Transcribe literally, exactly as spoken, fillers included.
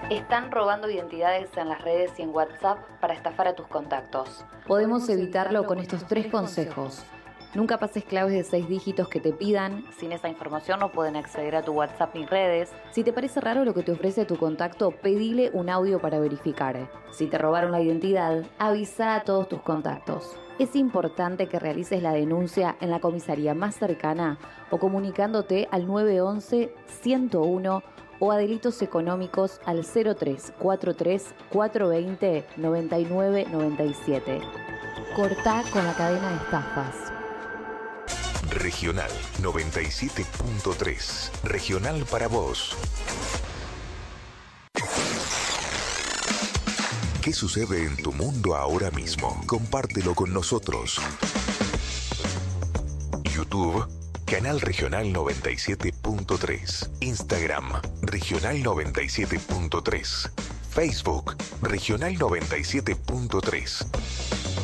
Están robando identidades en las redes y en WhatsApp para estafar a tus contactos. Podemos evitarlo con estos tres consejos. Nunca pases claves de seis dígitos que te pidan. Sin esa información no pueden acceder a tu WhatsApp ni redes. Si te parece raro lo que te ofrece tu contacto, pedile un audio para verificar. Si te robaron la identidad, avisa a todos tus contactos. Es importante que realices la denuncia en la comisaría más cercana o comunicándote al nueve once, ciento uno o a delitos económicos al cero tres cuatro tres, cuatro dos cero, nueve nueve nueve siete. Cortá con la cadena de estafas. Regional noventa y siete punto tres. Regional para vos. ¿Qué sucede en tu mundo ahora mismo? Compártelo con nosotros. YouTube, Canal Regional noventa y siete punto tres. Instagram, Regional noventa y siete punto tres. Facebook, Regional noventa y siete punto tres.